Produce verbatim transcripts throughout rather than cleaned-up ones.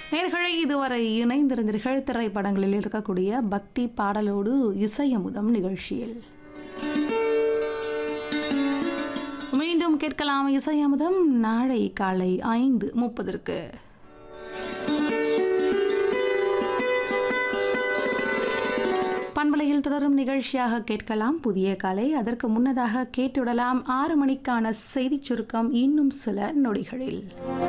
நேயர்களே, இதுவரை இணைந்திருந்தீர்கள் திரைப்படங்களில் இருக்கக்கூடிய பக்தி பாடலோடு இசையமுதம் நிகழ்ச்சியில். மீண்டும் கேட்கலாம் இசையமுதம் நாளை காலை ஐந்து முப்பதற்கு. பண்பலையில் தொடரும் நிகழ்ச்சியாக கேட்கலாம் புதிய காலை. அதற்கு முன்னதாக கேட்டுவிடலாம் ஆறு மணிக்கான செய்திச் சுருக்கம் இன்னும் சில நொடிகளில்.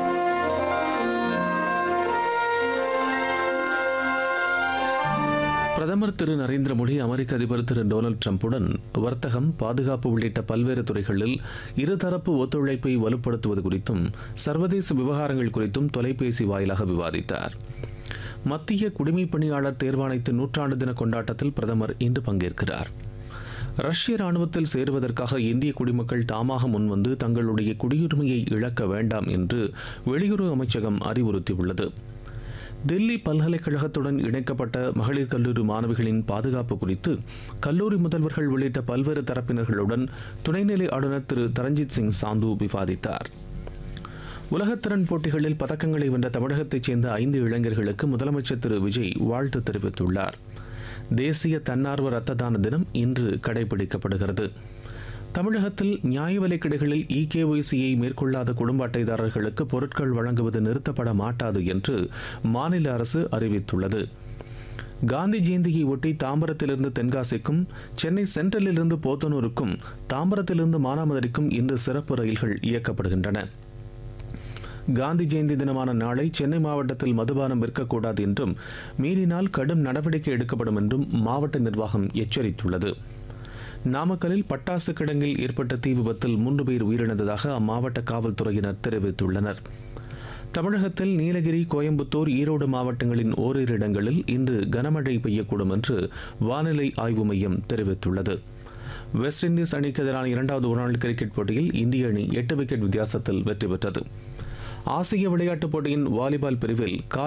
பிரதமர் திரு நரேந்திர மோடி அமெரிக்க அதிபர் திரு டொனால்டு டிரம்புடன் வர்த்தகம், பாதுகாப்பு உள்ளிட்ட பல்வேறு துறைகளில் இருதரப்பு ஒத்துழைப்பை வலுப்படுத்துவது குறித்தும் சர்வதேச விவகாரங்கள் குறித்தும் தொலைபேசி வாயிலாக விவாதித்தார். மத்திய குடிமைப் பணியாளர் தேர்வாணையத்தின் நூற்றாண்டு தின கொண்டாட்டத்தில் பிரதமர் இன்று பங்கேற்கிறார். ரஷ்ய ராணுவத்தில் சேருவதற்காக இந்திய குடிமக்கள் தாமாக முன்வந்து தங்களுடைய குடியுரிமையை இழக்க வேண்டாம் என்று வெளியுறவு அமைச்சகம் அறிவுறுத்தியுள்ளது. தில்லி பல்கலைக்கழகத்துடன் இணைக்கப்பட்ட மகளிர் கல்லூரி மாணவிகளின் பாதுகாப்பு குறித்து கல்லூரி முதல்வர்கள் உள்ளிட்ட பல்வேறு தரப்பினர்களுடன் துணைநிலை ஆளுநர் திரு தரஞ்சித் சிங் சாந்து விவாதித்தார். உலகத்திறன் போட்டிகளில் பதக்கங்களை வென்ற தமிழகத்தைச் சேர்ந்த ஐந்து இளைஞர்களுக்கு முதலமைச்சர் திரு விஜய் வாழ்த்து தெரிவித்துள்ளார். தேசிய தன்னார்வ இரத்த தான தினம் இன்று கடைபிடிக்கப்படுகிறது. தமிழகத்தில் நியாய விலைக் கடைகளில் இ கே ஒய் சியை மேற்கொள்ளாத குடும்ப அட்டைதாரர்களுக்கு பொருட்கள் வழங்குவது நிறுத்தப்பட மாட்டாது என்று மாநில அரசு அறிவித்துள்ளது. காந்தி ஜெயந்தியை ஒட்டி தாம்பரத்திலிருந்து தென்காசிக்கும், சென்னை சென்ட்ரலிலிருந்து போத்தனூருக்கும், தாம்பரத்திலிருந்து மானாமதுரைக்கும் இன்று சிறப்பு ரயில்கள் இயக்கப்படுகின்றன. காந்தி ஜெயந்தி தினமான நாளை சென்னை மாவட்டத்தில் மதுபானம் விற்கக்கூடாது என்றும் மீறினால் கடும் நடவடிக்கை எடுக்கப்படும் என்றும் மாவட்ட நிர்வாகம் எச்சரித்துள்ளது. நாமக்கலில் பட்டாசு கிடங்கில் ஏற்பட்ட தீ விபத்தில் மூன்று பேர் உயிரிழந்ததாக அம்மாவட்ட காவல்துறையினர் தெரிவித்துள்ளனர். தமிழகத்தில் நீலகிரி, கோயம்புத்தூர், ஈரோடு மாவட்டங்களின் ஓரிரு இடங்களில் இன்று கனமழை பெய்யக்கூடும் என்று வானிலை ஆய்வு மையம் தெரிவித்துள்ளது. வெஸ்ட் இண்டீஸ் அணிக்கு எதிரான இரண்டாவது ஒருநாள் கிரிக்கெட் போட்டியில் இந்திய அணி எட்டு விக்கெட் வித்தியாசத்தில் வெற்றி பெற்றது. ஆசிய விளையாட்டுப் போட்டியின் வாலிபால் பிரிவில்